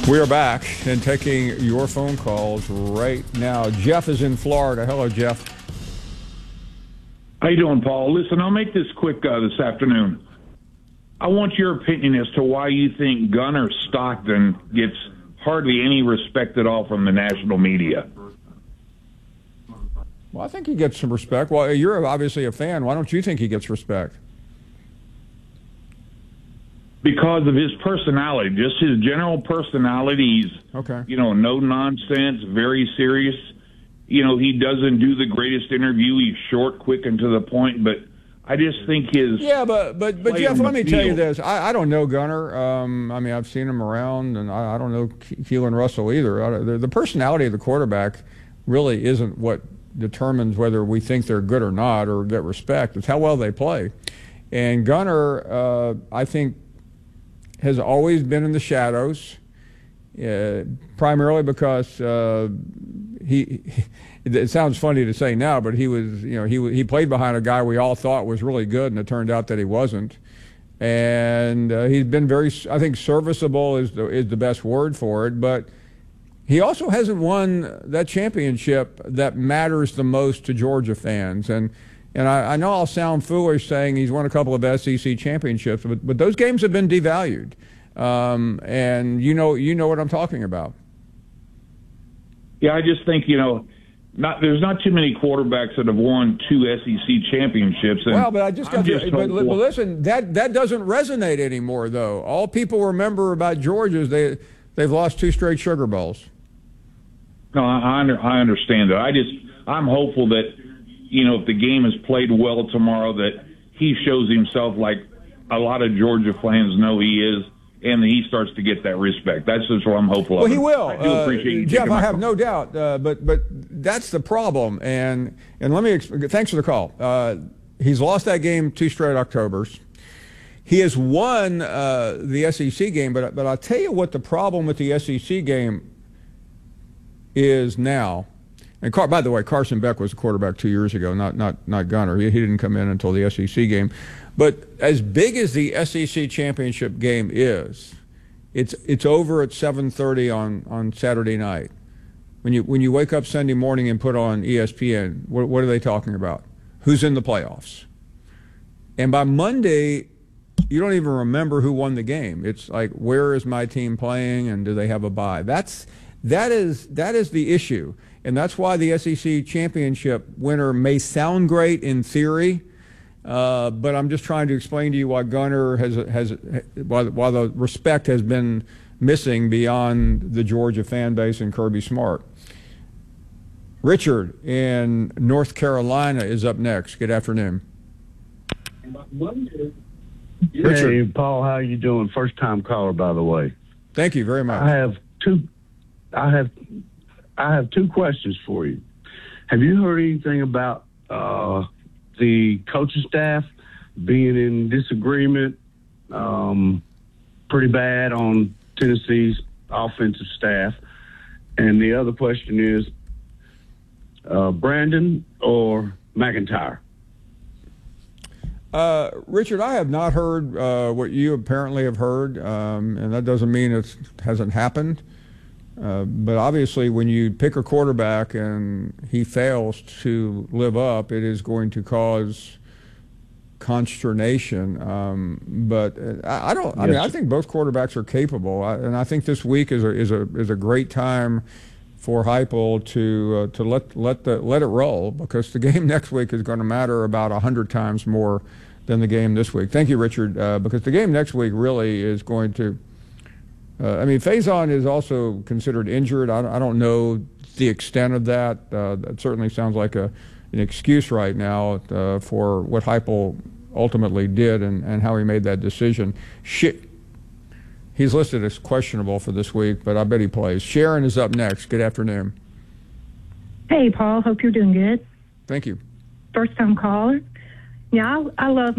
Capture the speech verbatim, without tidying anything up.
We are back and taking your phone calls right now. Jeff is in Florida. Hello, Jeff. How you doing, Paul? Listen, I'll make this quick uh, this afternoon. I want your opinion as to why you think Gunnar Stockton gets hardly any respect at all from the national media. Well, I think he gets some respect. Well, you're obviously a fan. Why don't you think he gets respect? Because of his personality, just his general personality. He's, okay. you know, no nonsense, very serious. You know, he doesn't do the greatest interview. He's short, quick, and to the point. But I just think his yeah, but but but Jeff, let me field. tell you this: I, I don't know Gunnar. Um, I mean, I've seen him around, and I, I don't know Keelan Russell either. I, the, the personality of the quarterback really isn't what determines whether we think they're good or not or get respect. It's how well they play. And Gunnar, uh, I think, has always been in the shadows, uh, primarily because uh, he, he. It sounds funny to say now, but he was, you know, he he played behind a guy we all thought was really good, and it turned out that he wasn't. And uh, he's been very, I think, serviceable is the is the best word for it, but he also hasn't won that championship that matters the most to Georgia fans. And and I, I know I'll sound foolish saying he's won a couple of S E C championships, but but those games have been devalued. Um, and you know you know what I'm talking about. Yeah, I just think, you know, not there's not too many quarterbacks that have won two S E C championships. And well, but I just got just to, but, but listen, that that doesn't resonate anymore, though. All people remember about Georgia is they they've lost two straight Sugar Bowls. No, I, I, under, I understand that. I just I'm hopeful that, you know, if the game is played well tomorrow, that he shows himself like a lot of Georgia fans know he is, and he starts to get that respect. That's just what I'm hopeful well, of. Well, he will. I do appreciate uh, you Jeff, I have call. no doubt. Uh, but but that's the problem. And and let me exp- thanks for the call. Uh, he's lost that game two straight Octobers. He has won uh, the S E C game, but but I'll tell you what the problem with the S E C game is now. And Car- by the way, Carson Beck was the quarterback two years ago, not not not Gunnar. He, he didn't come in until the S E C game. But as big as the S E C championship game is, it's it's over at seven thirty on, on Saturday night. When you when you wake up Sunday morning and put on E S P N, what, what are they talking about? Who's in the playoffs? And by Monday, you don't even remember who won the game. It's like, where is my team playing, and do they have a bye? That's that is that is the issue. And that's why the S E C championship winner may sound great in theory, uh, but I'm just trying to explain to you why Gunnar has has why, why the respect has been missing beyond the Georgia fan base and Kirby Smart. Richard in North Carolina is up next. Good afternoon. Hey, Richard. Paul, how you doing? First time caller, by the way. Thank you very much. I have two. I have. I have two questions for you. Have you heard anything about uh, the coaching staff being in disagreement um, pretty bad on Tennessee's offensive staff? And the other question is uh, Brandon or McIntyre? Uh, Richard, I have not heard uh, what you apparently have heard, um, and that doesn't mean it hasn't happened. Uh, but obviously, when you pick a quarterback and he fails to live up, it is going to cause consternation. Um, but I, I don't. I yes. mean, I think both quarterbacks are capable, I, and I think this week is a is a is a great time for Heupel to uh, to let let the let it roll, because the game next week is going to matter about a hundred times more than the game this week. Thank you, Richard, uh, because the game next week really is going to. Uh, I mean, Faison is also considered injured. I, I don't know the extent of that. Uh, that certainly sounds like a an excuse right now uh, for what Heupel ultimately did and, and how he made that decision. Sh- He's listed as questionable for this week, but I bet he plays. Sharon is up next. Good afternoon. Hey, Paul. Hope you're doing good. Thank you. First time caller. Yeah, I, I love